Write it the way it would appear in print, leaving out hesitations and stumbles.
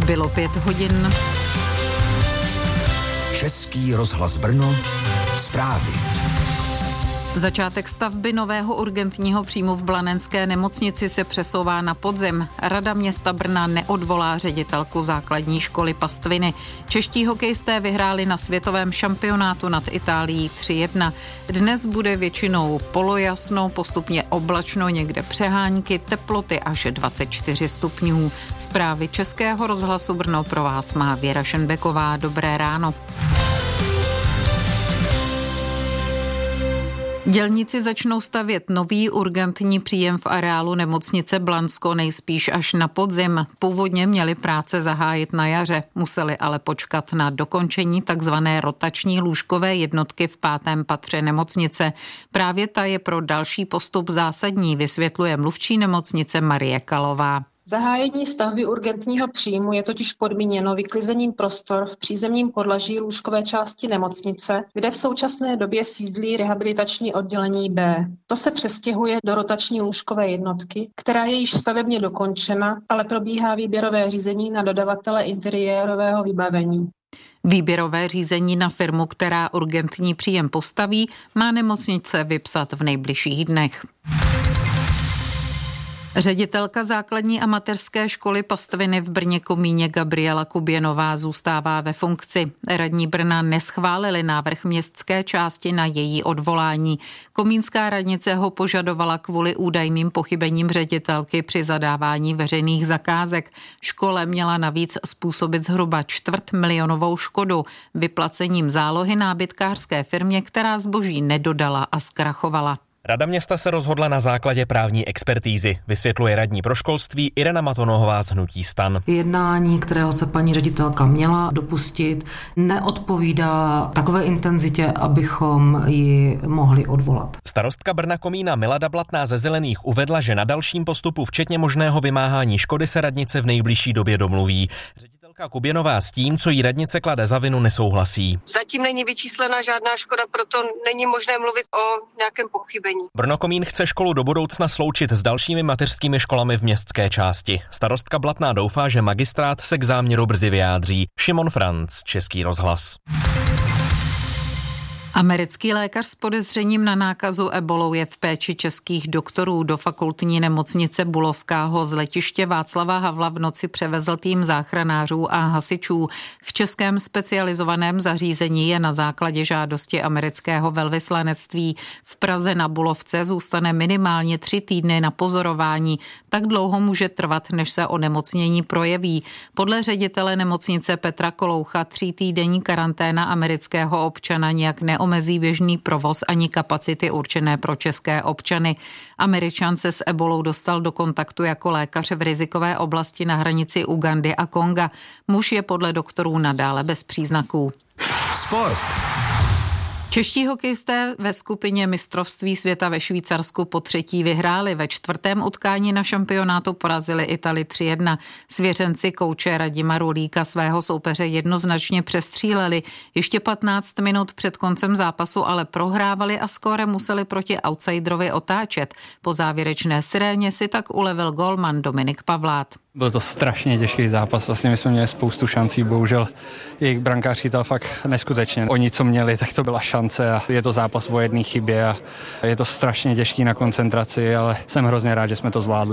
Bylo 5 hodin. Český rozhlas Brno, zprávy. Začátek stavby nového urgentního příjmu v Blanenské nemocnici se přesouvá na podzim. Rada města Brna neodvolá ředitelku základní školy Pastviny. Čeští hokejisté vyhráli na světovém šampionátu nad Itálií 3-1. Dnes bude většinou polojasno, postupně oblačno, někde přehánky, teploty až 24 stupňů. Zprávy Českého rozhlasu Brno pro vás má Věra Šenbeková. Dobré ráno. Dělníci začnou stavět nový urgentní příjem v areálu nemocnice Blansko nejspíš až na podzim. Původně měli práce zahájit na jaře, museli ale počkat na dokončení takzvané rotační lůžkové jednotky v 5. patře nemocnice. Právě ta je pro další postup zásadní, vysvětluje mluvčí nemocnice Marie Kalová. Zahájení stavby urgentního příjmu je totiž podmíněno vyklizením prostor v přízemním podlaží lůžkové části nemocnice, kde v současné době sídlí rehabilitační oddělení B. To se přestěhuje do rotační lůžkové jednotky, která je již stavebně dokončena, ale probíhá výběrové řízení na dodavatele interiérového vybavení. Výběrové řízení na firmu, která urgentní příjem postaví, má nemocnice vypsat v nejbližších dnech. Ředitelka základní a mateřské školy Pastviny v Brně-Komíně Gabriela Kuběnová zůstává ve funkci. Radní Brna neschválili návrh městské části na její odvolání. Komínská radnice ho požadovala kvůli údajným pochybením ředitelky při zadávání veřejných zakázek. Škole měla navíc způsobit zhruba 250 000 škodu vyplacením zálohy nábytkářské firmě, která zboží nedodala a zkrachovala. Rada města se rozhodla na základě právní expertízy, vysvětluje radní pro školství Irena Matonohová z hnutí STAN. Jednání, kterého se paní ředitelka měla dopustit, neodpovídá takové intenzitě, abychom ji mohli odvolat. Starostka Brna-Komína Milada Blatná ze Zelených uvedla, že na dalším postupu, včetně možného vymáhání škody, se radnice v nejbližší době domluví. Ředitelka Kuběnová s tím, co jí radnice klade za vinu, nesouhlasí. Zatím není vyčíslena žádná škoda, proto není možné mluvit o nějakém pochybení. Brno-Komín chce školu do budoucna sloučit s dalšími mateřskými školami v městské části. Starostka Blatná doufá, že magistrát se k záměru brzy vyjádří. Šimon Franc, Český rozhlas. Americký lékař s podezřením na nákazu ebolou je v péči českých doktorů. Do fakultní nemocnice Bulovka ho z letiště Václava Havla v noci převezl tým záchranářů a hasičů. V českém specializovaném zařízení je na základě žádosti amerického velvyslanectví v Praze na Bulovce zůstane minimálně 3 týdny na pozorování. Tak dlouho může trvat, než se onemocnění projeví. Podle ředitele nemocnice Petra Koloucha 3týdenní karanténa amerického občana nějak neomezí běžný provoz ani kapacity určené pro české občany. Američan se s ebolou dostal do kontaktu jako lékař v rizikové oblasti na hranici Ugandy a Konga. Muž je podle doktorů nadále bez příznaků. Sport. Čeští hokejisté ve skupině mistrovství světa ve Švýcarsku po 3. vyhráli. Ve 4. utkání na šampionátu porazili Itali 3-1. Svěřenci kouče Radima Rulíka svého soupeře jednoznačně přestříleli. Ještě 15 minut před koncem zápasu ale prohrávali a skóre museli proti outsiderovi otáčet. Po závěrečné siréně si tak ulevil gólman Dominik Pavlát. Byl to strašně těžký zápas, vlastně my jsme měli spoustu šancí, bohužel jejich brankář chytal fakt neskutečně. Oni, co měli, tak to byla šance a je to zápas o jedné chybě a je to strašně těžký na koncentraci, ale jsem hrozně rád, že jsme to zvládli.